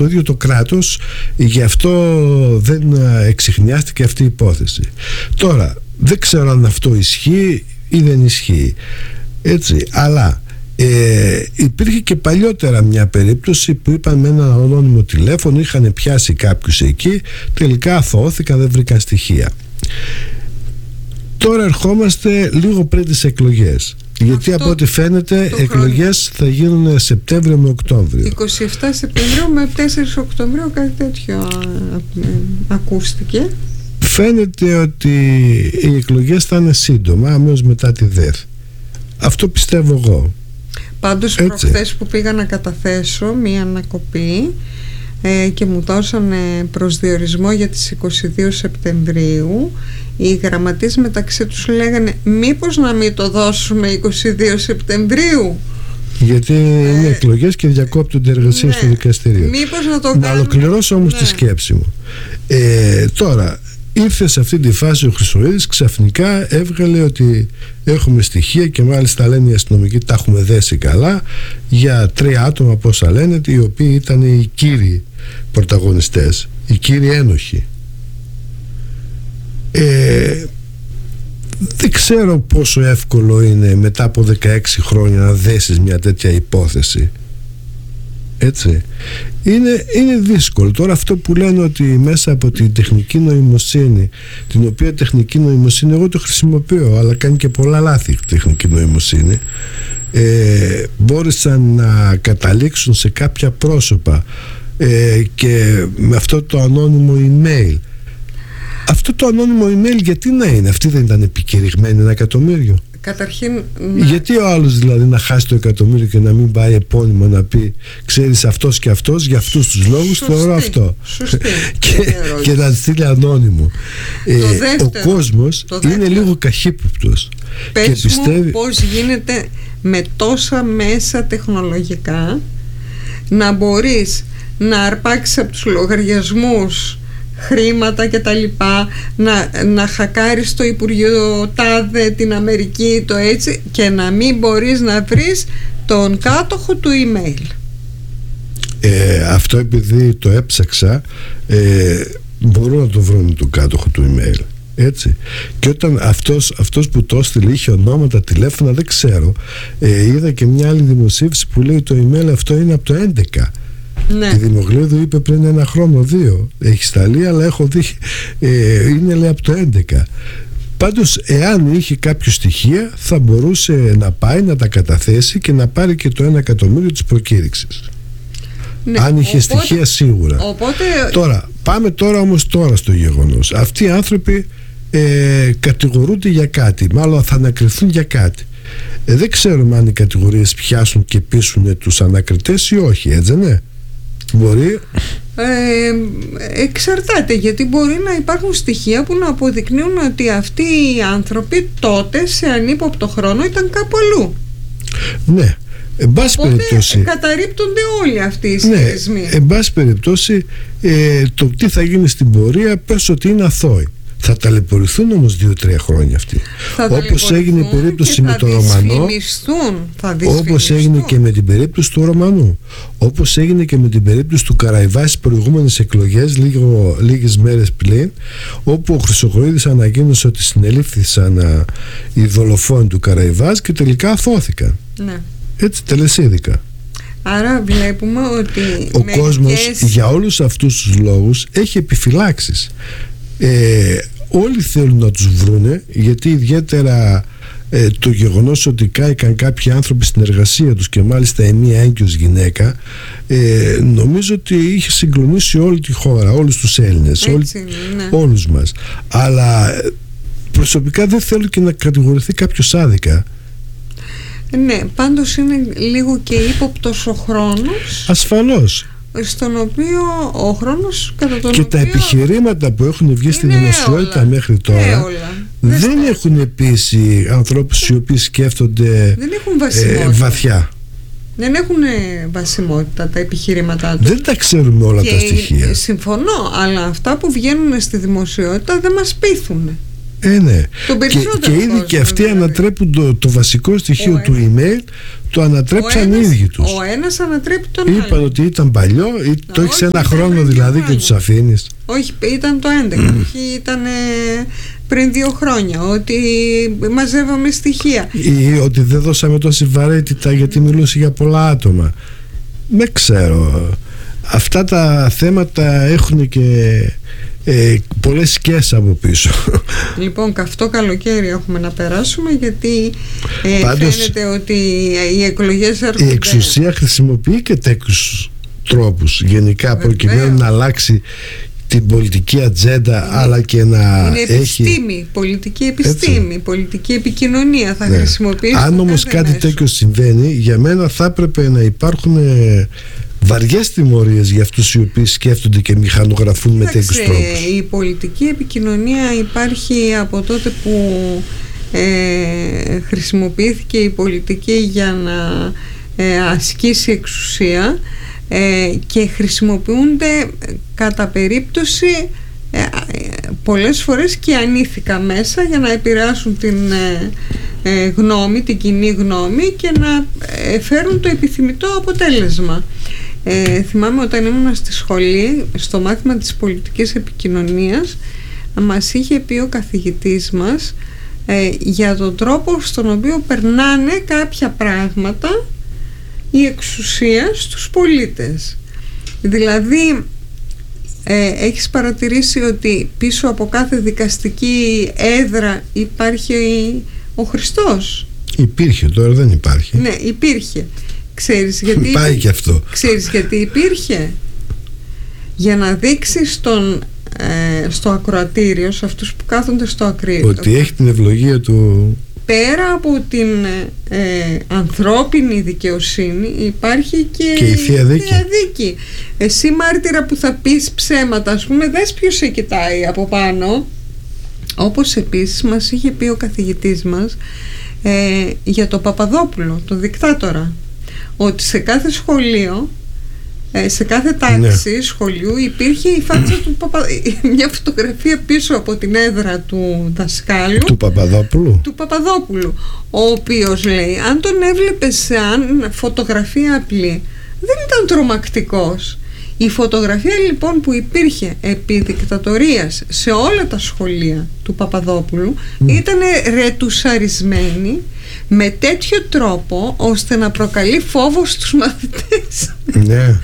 το ίδιο το κράτος, γι' αυτό δεν εξιχνιάστηκε αυτή η υπόθεση. Τώρα δεν ξέρω αν αυτό ισχύει ή δεν ισχύει, έτσι, αλλά υπήρχε και παλιότερα μια περίπτωση που είπαν με ένα ανώνυμο τηλέφωνο, είχαν πιάσει κάποιους εκεί, τελικά αθωώθηκαν, δεν βρήκαν στοιχεία. Τώρα ερχόμαστε λίγο πριν τις εκλογές, γιατί από ό,τι φαίνεται εκλογές θα γίνουν Σεπτέμβριο με Οκτώβριο. 27 Σεπτεμβρίου με 4 Οκτωβρίου, κάτι τέτοιο ακούστηκε. Φαίνεται ότι οι εκλογές θα είναι σύντομα, αμέσως μετά τη ΔΕΘ. Αυτό πιστεύω εγώ. Πάντως προχθές που πήγα να καταθέσω μία ανακοπή και μου δώσανε προσδιορισμό για τις 22 Σεπτεμβρίου, οι γραμματείς μεταξύ τους λέγανε μήπως να μην το δώσουμε 22 Σεπτεμβρίου, γιατί είναι εκλογές και διακόπτονται εργασίες στο δικαστήριο. Μήπως να το κάνουμε. Να ολοκληρώσω όμως τη σκέψη μου. Τώρα ήρθε σε αυτή τη φάση ο Χρυσοίδης, ξαφνικά έβγαλε ότι έχουμε στοιχεία, και μάλιστα λένε οι αστυνομικοί τα έχουμε δέσει καλά, για 3 άτομα από όσα λένε, οι οποίοι ήταν οι κύριοι πρωταγωνιστές, οι κύριοι ένοχοι. Δεν ξέρω πόσο εύκολο είναι μετά από 16 χρόνια να δέσεις μια τέτοια υπόθεση, έτσι. Είναι δύσκολο. Τώρα αυτό που λένε ότι μέσα από την τεχνική νοημοσύνη, την οποία τεχνική νοημοσύνη εγώ το χρησιμοποιώ, αλλά κάνει και πολλά λάθη η τεχνική νοημοσύνη, μπόρεσαν να καταλήξουν σε κάποια πρόσωπα και με αυτό το ανώνυμο email. Αυτό το ανώνυμο email γιατί να είναι? Αυτοί δεν ήταν επικηρυγμένοι 1 εκατομμύριο? Καταρχήν, γιατί ο άλλος δηλαδή να χάσει το εκατομμύριο και να μην πάει επώνυμο να πει ξέρεις αυτός και αυτός για αυτούς τους λόγους θεωρώ αυτό, και να στείλει ανώνυμο. Ο κόσμος είναι λίγο καχύποπτος. Πες και πιστεύει... μου πώς γίνεται με τόσα μέσα τεχνολογικά να μπορείς να αρπάξεις από τους λογαριασμούς χρήματα και τα λοιπά, να χακάρεις το Υπουργείο τάδε, την Αμερική, το έτσι, και να μην μπορείς να βρεις τον κάτοχο του email. Αυτό επειδή το έψαξα, μπορώ να το βρω με τον κάτοχο του email, έτσι. Και όταν αυτός που το έστειλε είχε ονόματα, τηλέφωνα, δεν ξέρω, είδα και μια άλλη δημοσίευση που λέει το email αυτό είναι από το 11. Ναι. Η Δημογλίδου είπε πριν 1 χρόνο, 2 έχει σταλεί, αλλά έχω δει είναι λέει από το 11. Πάντως εάν είχε κάποιο στοιχεία θα μπορούσε να πάει να τα καταθέσει και να πάρει και το 1 εκατομμύριο της προκήρυξης. Ναι, αν είχε στοιχεία σίγουρα. Τώρα πάμε όμως στο γεγονός. Αυτοί οι άνθρωποι κατηγορούνται για κάτι, μάλλον θα ανακριθούν για κάτι. Δεν ξέρουμε αν οι κατηγορίες πιάσουν και πείσουν τους ανακριτές ή όχι, έτσι ναι? Μπορεί. Εξαρτάται, γιατί μπορεί να υπάρχουν στοιχεία που να αποδεικνύουν ότι αυτοί οι άνθρωποι τότε σε ανύποπτο χρόνο ήταν κάπου αλλού. Ναι, εν πάση περιπτώσει καταρρίπτονται όλοι αυτοί οι ισχυρισμοί. Ναι, εν πάση περιπτώσει το τι θα γίνει στην πορεία πες ότι είναι αθώοι. Θα ταλαιπωρηθούν όμως 2-3 χρόνια αυτοί. Όπως έγινε η περίπτωση με τον Ρωμανό, όπως έγινε και με την περίπτωση του Ρωμανού, όπως έγινε και με την περίπτωση του Καραϊβά στις προηγούμενες εκλογές, λίγες μέρες πριν, όπου ο Χρυσοχοΐδης ανακοίνωσε ότι συνελήφθησαν οι δολοφόνοι του Καραϊβάς και τελικά αθώθηκαν. Ναι. Έτσι, τελεσίδικα. Άρα βλέπουμε ότι ο κόσμος για όλους αυτούς τους λόγους έχει επιφυλάξεις. Όλοι θέλουν να τους βρούνε, γιατί ιδιαίτερα το γεγονός ότι κάηκαν κάποιοι άνθρωποι στην εργασία τους και μάλιστα μία έγκυος γυναίκα, νομίζω ότι είχε συγκλονίσει όλη τη χώρα, όλους τους Έλληνες, όλους μας. Αλλά προσωπικά δεν θέλω και να κατηγορηθεί κάποιος άδικα. Ναι, πάντως είναι λίγο και ύποπτος ο χρόνος. Ασφαλώς. Στον οποίο ο χρόνος κατά τον και οποίο τα επιχειρήματα που έχουν βγει στη δημοσιότητα μέχρι τώρα δεν έχουν πείσει ανθρώπους οι οποίοι σκέφτονται βαθιά. Δεν έχουν βασιμότητα τα επιχειρήματά τους. Δεν τα ξέρουμε όλα τα στοιχεία. Συμφωνώ, αλλά αυτά που βγαίνουν στη δημοσιότητα δεν μας πείθουν. Ναι. Και ήδη και αυτοί ανατρέπουν το βασικό στοιχείο του email, το ανατρέψαν οι ίδιοι τους. Ο ένας ανατρέπει τον άλλο. Είπαν ότι ήταν παλιό, το έχεις ένα χρόνο δηλαδή και τους αφήνεις. Όχι, ήταν το 11, όχι, ήταν πριν 2 χρόνια, ότι μαζεύαμε στοιχεία. Ή ότι δεν δώσαμε τόση βαρύτητα γιατί μιλούσε για πολλά άτομα. Δεν ξέρω. Αυτά τα θέματα έχουν και πολλές σκιές από πίσω. Λοιπόν, καυτό καλοκαίρι έχουμε να περάσουμε, γιατί πάντως, φαίνεται ότι οι εκλογές έρχονται. Η εξουσία χρησιμοποιεί και τέτοιους τρόπους γενικά προκειμένου να αλλάξει την πολιτική ατζέντα, αλλά και να είναι επιστήμη, πολιτική επιστήμη, έτσι, πολιτική επικοινωνία θα χρησιμοποιήσει. Αν όμως κάτι τέτοιο συμβαίνει, για μένα θα έπρεπε να υπάρχουν βαριές τιμωρίες για αυτούς οι οποίοι σκέφτονται και μηχανογραφούν με τέτοιους τρόπους. Η πολιτική επικοινωνία υπάρχει από τότε που χρησιμοποιήθηκε η πολιτική για να ασκήσει εξουσία, και χρησιμοποιούνται κατά περίπτωση πολλές φορές και ανήθικα μέσα για να επηρεάσουν την γνώμη, την κοινή γνώμη, και να φέρουν το επιθυμητό αποτέλεσμα. Θυμάμαι όταν ήμουν στη σχολή, στο μάθημα της πολιτικής επικοινωνίας, μας είχε πει ο καθηγητής μας για τον τρόπο στον οποίο περνάνε κάποια πράγματα η εξουσία στους πολίτες. Δηλαδή, έχεις παρατηρήσει ότι πίσω από κάθε δικαστική έδρα υπάρχει ο Χριστός? Υπήρχε, τώρα δεν υπάρχει. Ναι, υπήρχε. Ξέρεις γιατί πάει και αυτό. Ξέρεις γιατί υπήρχε? Για να δείξει στο ακροατήριο, σε αυτούς που κάθονται στο ακροατήριο, ότι έχει την ευλογία του. Πέρα από την ανθρώπινη δικαιοσύνη υπάρχει και η Θεία Δίκη. Εσύ μάρτυρα που θα πεις ψέματα, ας πούμε, δες ποιος σε κοιτάει από πάνω. Όπως επίσης μας είχε πει ο καθηγητής μας για το Παπαδόπουλο, τον δικτάτορα, ότι σε κάθε σχολείο, σε κάθε τάξη σχολείου υπήρχε η φάτσα του μια φωτογραφία πίσω από την έδρα του δασκάλου, του Παπαδόπουλου, ο οποίος, λέει, αν τον έβλεπες σαν φωτογραφία απλή, δεν ήταν τρομακτικός. Η φωτογραφία λοιπόν που υπήρχε επί δικτατορίας σε όλα τα σχολεία του Παπαδόπουλου ήταν ρετουσαρισμένη με τέτοιο τρόπο ώστε να προκαλεί φόβο στους μαθητές. Ναι.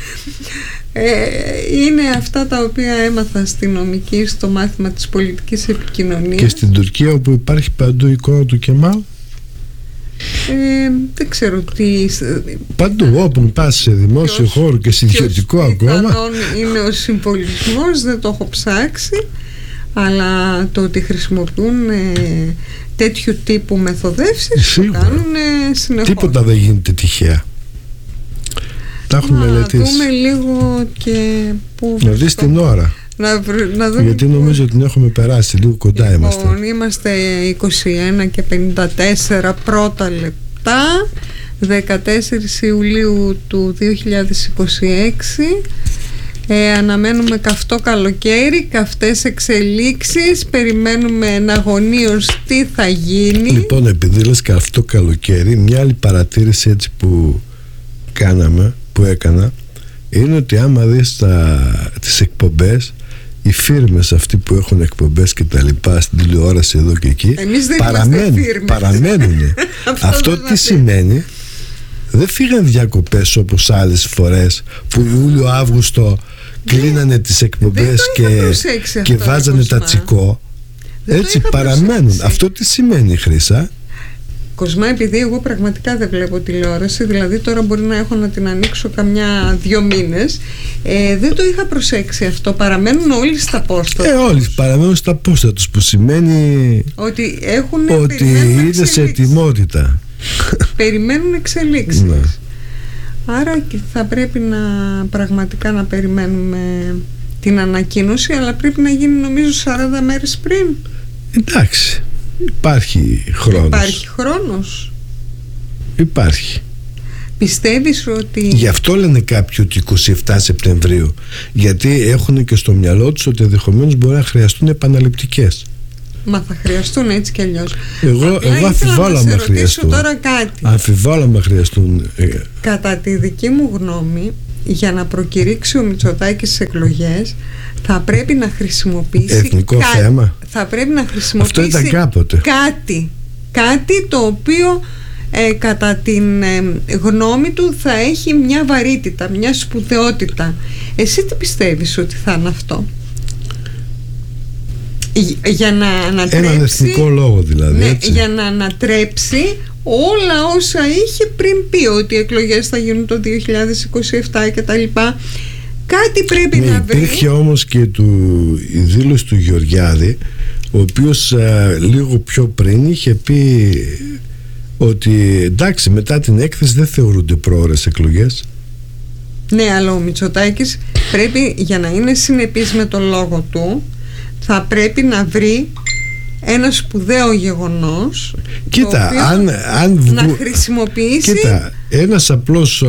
Είναι αυτά τα οποία έμαθα στη νομική, στο μάθημα της πολιτικής επικοινωνίας. Και στην Τουρκία, όπου υπάρχει παντού η εικόνα του Κεμάλ. Δεν ξέρω τι. Παντού, όπου πας σε δημόσιο χώρο και σε ιδιωτικό ακόμα. Είναι ο συμβολισμός, δεν το έχω ψάξει, αλλά το ότι χρησιμοποιούν τέτοιου τύπου μεθοδεύσεις το κάνουν συνεχώς. Τίποτα δεν γίνεται τυχαία. Τα έχουμε μελετήσει. Να δούμε λίγο και πού. Να δεις την ώρα. Να δούμε. Γιατί νομίζω ότι την έχουμε περάσει, λίγο κοντά είμαστε. Είμαστε 21 και 54 πρώτα λεπτά, 14 Ιουλίου του 2026. Αναμένουμε καυτό καλοκαίρι, καυτές εξελίξεις, περιμένουμε εναγωνίως τι θα γίνει. Λοιπόν, επειδή λες καυτό καλοκαίρι, μια άλλη παρατήρηση έτσι που έκανα, είναι ότι άμα δεις τις εκπομπές, οι φίρμες αυτοί που έχουν εκπομπές και τα λοιπά στην τηλεόραση εδώ και εκεί, παραμένουν. Αυτό τι σημαίνει? Δεν φύγαν διακοπές όπως άλλες φορές που Ιούλιο-Αύγουστο κλείνανε τις εκπομπές και βάζανε τα τσικό. Έτσι παραμένουν. Αυτό τι σημαίνει, Χρύσα? Κοσμά, επειδή εγώ πραγματικά δεν βλέπω τηλεόραση, δηλαδή τώρα μπορεί να έχω να την ανοίξω καμιά 2 μήνες, δεν το είχα προσέξει αυτό. Παραμένουν όλοι στα πόστα τους. Όλοι παραμένουν στα πόστα τους, που σημαίνει ότι είναι σε ετοιμότητα. Περιμένουν εξελίξεις. Ναι. Άρα θα πρέπει πραγματικά να περιμένουμε την ανακοίνωση, αλλά πρέπει να γίνει νομίζω 40 μέρες πριν. Εντάξει, υπάρχει χρόνος. Υπάρχει χρόνος. Υπάρχει. Πιστεύεις ότι... Γι' αυτό λένε κάποιοι ότι 27 Σεπτεμβρίου, γιατί έχουν και στο μυαλό τους ότι ενδεχομένως μπορεί να χρειαστούν επαναληπτικές. Μα θα χρειαστούν έτσι κι αλλιώς. Εγώ αμφιβάλλω άμα χρειαστούν. Τώρα κάτι. Αμφιβάλλω άμα χρειαστούν. Κατά τη δική μου γνώμη, για να προκηρύξει ο Μητσοτάκης στις εκλογές, θα πρέπει να χρησιμοποιήσει εθνικό θέμα. Θα πρέπει να χρησιμοποιήσει αυτό ήταν κάποτε. Κάτι το οποίο κατά την γνώμη του θα έχει μια βαρύτητα, μια σπουδαιότητα. Εσύ τι πιστεύεις ότι θα είναι αυτό? Για να ανατρέψει, έναν εθνικό λόγο δηλαδή, ναι, έτσι. για να ανατρέψει όλα όσα είχε πριν πει, ότι οι εκλογές θα γίνουν το 2027 και τα λοιπά. Κάτι πρέπει να βρει. Υπήρχε όμως και η δήλωση του Γεωργιάδη, ο οποίος λίγο πιο πριν είχε πει ότι εντάξει, μετά την έκθεση δεν θεωρούνται πρόωρες εκλογές. Ναι, αλλά ο Μητσοτάκης πρέπει, για να είναι συνεπής με τον λόγο του, θα πρέπει να βρει ένα σπουδαίο γεγονός. Κοίτα, να χρησιμοποιήσει. Κοίτα, ένας απλός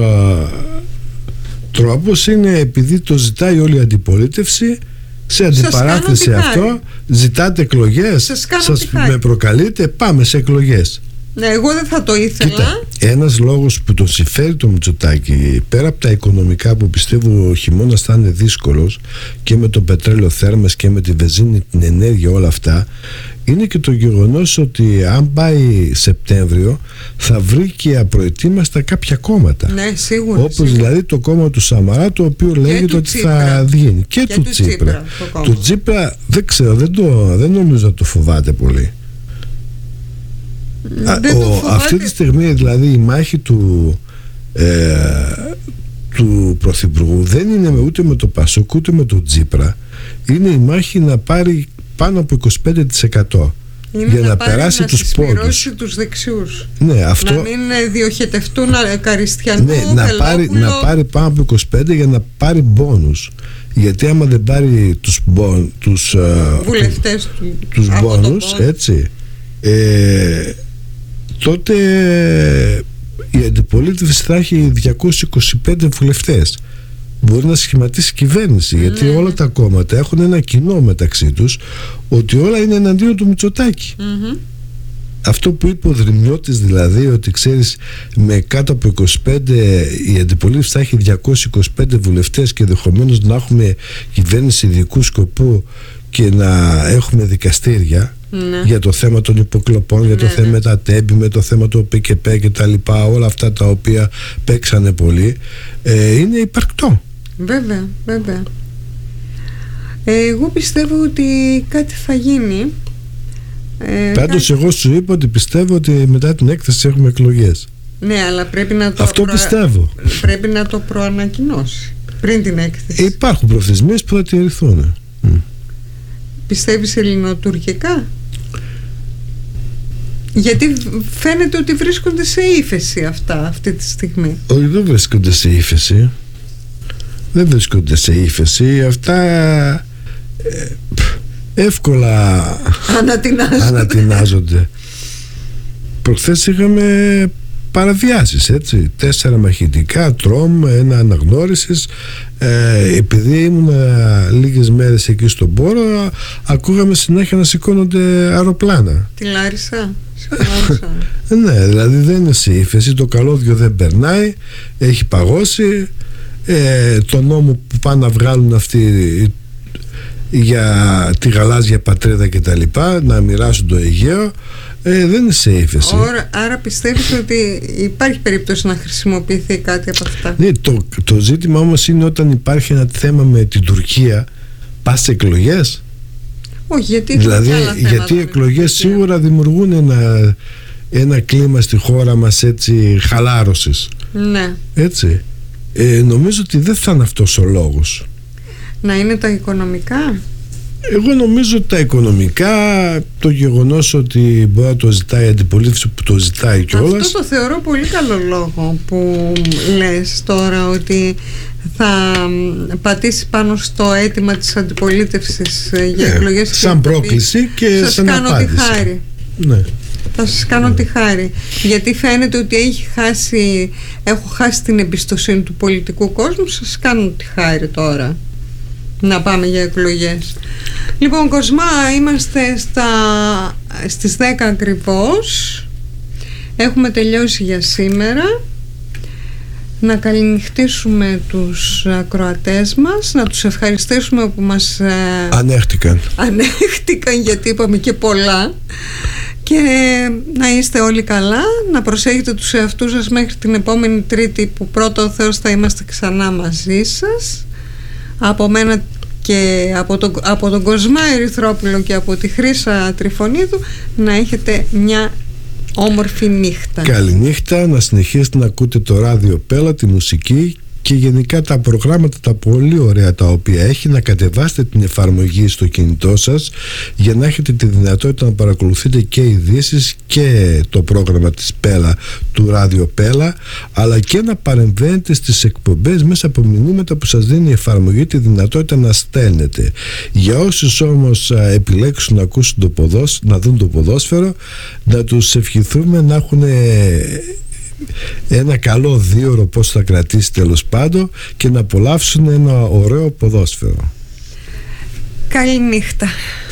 τρόπος είναι, επειδή το ζητάει όλη η αντιπολίτευση, σε αντιπαράθεση αυτό, ζητάτε εκλογές, σας με προκαλείτε, πάμε σε εκλογές. Ναι, εγώ δεν θα το ήθελα. Κοίτα, ένας λόγος που τον συμφέρει το Μητσοτάκη, πέρα από τα οικονομικά που πιστεύω ο χειμώνας θα είναι δύσκολος, και με το πετρέλαιο θέρμας και με τη βενζίνη, την ενέργεια, όλα αυτά, είναι και το γεγονός ότι αν πάει Σεπτέμβριο θα βρει και απροετοίμαστα κάποια κόμματα. Ναι, σίγουρα. Όπως δηλαδή το κόμμα του Σαμαρά, το οποίο λέγεται ότι θα βγει. Και του Τσίπρα. Του Τσίπρα δεν ξέρω, δεν νομίζω να το φοβάται πολύ. Αυτή τη στιγμή δηλαδή η μάχη του Πρωθυπουργού δεν είναι ούτε με το Πασόκ ούτε με το Τσίπρα. Είναι η μάχη να πάρει πάνω από 25%. Είναι για να περάσει τους πόντους. Να συσπυρώσει τους δεξιούς. Ναι, αυτό, να μην διοχετευτούν Καριστιανού, ναι, να πάρει πάνω από 25 για να πάρει μπόνους. Γιατί άμα δεν πάρει τους βουλευτές τους μπόνους, έτσι, τότε η αντιπολίτευση θα έχει 225 βουλευτές. Μπορεί να σχηματίσει κυβέρνηση, γιατί όλα τα κόμματα έχουν ένα κοινό μεταξύ τους, ότι όλα είναι εναντίον του Μητσοτάκη. Αυτό που είπε ο Δρυμιώτης, δηλαδή, ότι ξέρεις, με κάτω από 25 η αντιπολίτευση θα έχει 225 βουλευτές και ενδεχομένως να έχουμε κυβέρνηση ειδικού σκοπού και να έχουμε δικαστήρια για το θέμα των υποκλοπών, για το θέμα με τα τέμπη, με το θέμα του ΠΚΠ και τα λοιπά, όλα αυτά τα οποία παίξανε πολύ, είναι υπαρκτό. Βέβαια, βέβαια. Εγώ πιστεύω ότι κάτι θα γίνει. Πάντως εγώ σου είπα ότι πιστεύω ότι μετά την έκθεση έχουμε εκλογές. Ναι, αλλά πρέπει να το πιστεύω. Πρέπει να το προανακοινώσει πριν την έκθεση. Υπάρχουν προθεσμίες που θα τηρηθούν. Πιστεύεις ελληνοτουρκικά? Γιατί φαίνεται ότι βρίσκονται σε ύφεση αυτά αυτή τη στιγμή. Όχι, δεν βρίσκονται σε ύφεση. Δεν βρίσκονται σε ύφεση. Αυτά εύκολα ανατινάζονται. Προχθές είχαμε παραβιάσεις, έτσι, 4 μαχητικά, τρόμ, 1 αναγνώρισης. Επειδή ήμουν λίγες μέρες εκεί στον Πόρο, ακούγαμε συνέχεια να σηκώνονται αεροπλάνα. Τη Λάρισα. Ναι, δηλαδή δεν είναι σε ύφεση, το καλώδιο δεν περνάει, έχει παγώσει. Το νόμο που πάνε να βγάλουν αυτοί για τη γαλάζια πατρίδα και τα λοιπά, να μοιράσουν το Αιγαίο, δεν είναι σε ύφεση. Άρα πιστεύεις ότι υπάρχει περίπτωση να χρησιμοποιηθεί κάτι από αυτά? Ναι, το ζήτημα όμως είναι όταν υπάρχει ένα θέμα με την Τουρκία, πας σε εκλογές. Όχι, γιατί οι εκλογές σίγουρα δημιουργούν ένα κλίμα στη χώρα μας, έτσι, χαλάρωσης. Ναι. Έτσι. Νομίζω ότι δεν θα είναι αυτός ο λόγος. Να είναι τα οικονομικά. Εγώ νομίζω ότι τα οικονομικά, το γεγονός ότι μπορεί να το ζητάει η αντιπολίτευση που το ζητάει κιόλας. Αυτό το θεωρώ πολύ καλό λόγο που λες τώρα, ότι θα πατήσει πάνω στο αίτημα της αντιπολίτευσης για εκλογές. Σαν πρόκληση και σαν απάντηση. Σας κάνω τη χάρη. Ναι. Θα σας κάνω τη χάρη, γιατί φαίνεται ότι έχω χάσει την εμπιστοσύνη του πολιτικού κόσμου. Σας κάνω τη χάρη τώρα να πάμε για εκλογές. Λοιπόν, Κοσμά, είμαστε στις 10 ακριβώς. Έχουμε τελειώσει για σήμερα. Να καληνυχτήσουμε τους ακροατές μας, να τους ευχαριστήσουμε που μας ανέχτηκαν, γιατί είπαμε και πολλά, και να είστε όλοι καλά, να προσέχετε τους εαυτούς σας μέχρι την επόμενη Τρίτη, που πρώτο ο Θεός θα είμαστε ξανά μαζί σας. Από μένα και από τον Κοσμά Ερυθρόπουλο και από τη Χρύσα Τριφωνίδου, να έχετε μια όμορφη νύχτα. Καληνύχτα, να συνεχίσετε να ακούτε το ράδιο Πέλα, τη μουσική και γενικά τα προγράμματα τα πολύ ωραία τα οποία έχει. Να κατεβάσετε την εφαρμογή στο κινητό σας για να έχετε τη δυνατότητα να παρακολουθείτε και ειδήσεις και το πρόγραμμα της Πέλα, του ράδιο Πέλα, αλλά και να παρεμβαίνετε στις εκπομπές μέσα από μηνύματα που σας δίνει η εφαρμογή, τη δυνατότητα να στέλνετε. Για όσους όμως επιλέξουν να ακούσουν να δουν το ποδόσφαιρο, να τους ευχηθούμε να έχουν ένα καλό 2ωρο, πώς θα κρατήσει τέλος πάντων, και να απολαύσουν ένα ωραίο ποδόσφαιρο. Καληνύχτα.